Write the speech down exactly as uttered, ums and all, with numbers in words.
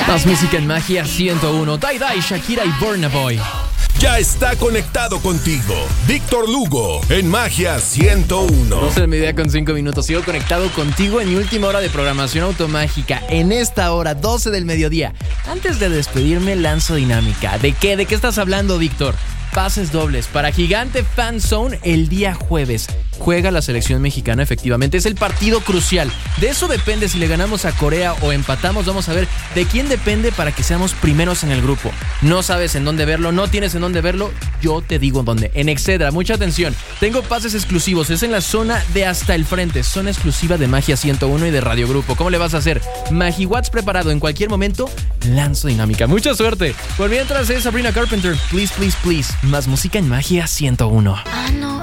Más música en Magia ciento uno. Dai Dai, Shakira y Burna Boy. Ya está conectado contigo Víctor Lugo en Magia ciento uno. doce del mediodía con cinco minutos. Sigo conectado contigo en mi última hora de programación automágica. En esta hora, doce del mediodía. Antes de despedirme, lanzo dinámica. ¿De qué? ¿De qué estás hablando, Víctor? Pases dobles para Gigante Fan Zone el día jueves. Juega la selección mexicana, efectivamente. Es el partido crucial. De eso depende si le ganamos a Corea o empatamos. Vamos a ver de quién depende para que seamos primeros en el grupo. No sabes en dónde verlo, no tienes en dónde verlo. Yo te digo en dónde. En Excedra, mucha atención. Tengo pases exclusivos. Es en la zona de hasta el frente. Zona exclusiva de Magia ciento uno y de Radio Grupo. ¿Cómo le vas a hacer? MagiWatts preparado. En cualquier momento, lanzo dinámica. Mucha suerte. Por mientras es Sabrina Carpenter. Please, please, please. Más música en Magia ciento uno.